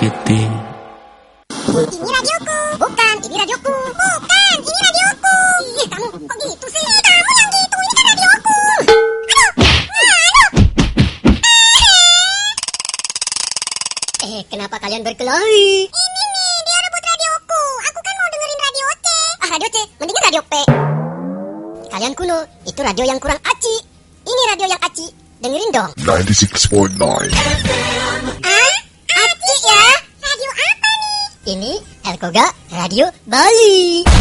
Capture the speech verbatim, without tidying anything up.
Marketing. Ini radioku. Bukan, ini radioku. Bukan, ini radioku. Ih, kamu kok gitu sih? Kamu yang gitu, ini kan radioku. Aduh, aduh. Eh, kenapa kalian berkelahi? Ini nih, dia rebut radioku. Aku kan mau dengerin radio C. Ah, radio C, mendingan radio P. Kalian kuno, itu radio yang kurang aci. Ini radio yang aci, dengerin dong. ninety-six point nine. Ah, aci ya? Radio apa nih? Ini Elkoga Radio Bali.